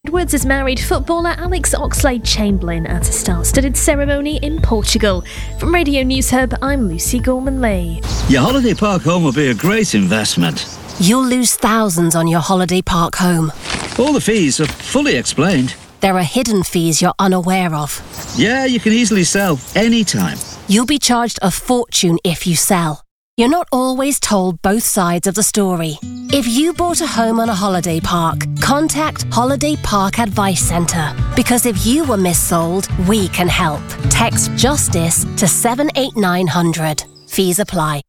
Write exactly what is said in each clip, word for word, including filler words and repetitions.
Edwards has married footballer Alex Oxlade-Chamberlain at a star-studded ceremony in Portugal. From Radio News Hub, I'm Lucy Gorman-Lee. Your holiday park home will be a great investment. You'll lose thousands on your holiday park home. All the fees are fully explained. There are hidden fees you're unaware of. Yeah, you can easily sell anytime. You'll be charged a fortune if you sell. You're not always told both sides of the story. If you bought a home on a holiday park, contact Holiday Park Advice Centre. Because if you were missold, we can help. Text JUSTICE to seven eight nine hundred. Fees apply.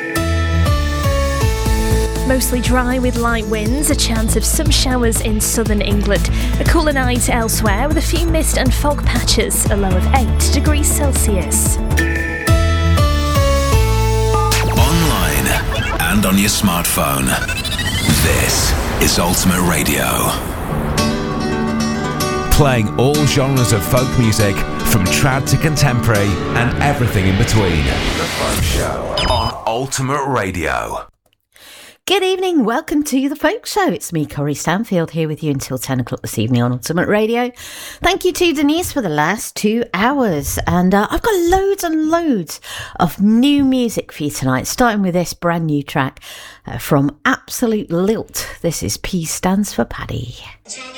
Mostly dry with light winds, a chance of some showers in southern England. A cooler night elsewhere with a few mist and fog patches, a low of eight degrees Celsius. And on your smartphone. This is Ultimate Radio. Playing all genres of folk music, from trad to contemporary and everything in between. The Folk Show on Ultimate Radio. Good evening, welcome to The Folk Show. It's me, Corrie Stanfield, here with you until ten o'clock this evening on Ultimate Radio. Thank you to Denise for the last two hours. And uh, I've got loads and loads of new music for you tonight, starting with this brand new track uh, from Absolute Lilt. This is P stands for Paddy.